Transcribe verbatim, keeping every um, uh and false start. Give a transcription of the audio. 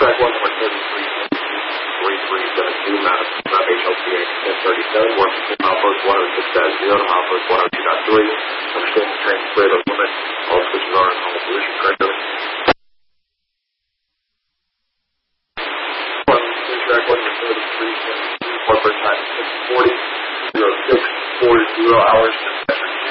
track one, one thirty-three, three three seven two, Madison, H L P A ten thirty-seven, one fifteen, milepost one oh six point zero to milepost one oh two point three. Understand the train clear the limit. All switches are in normal position, correct? One, track one, one thirty-three, corporate time six forty, zero six four zero hours.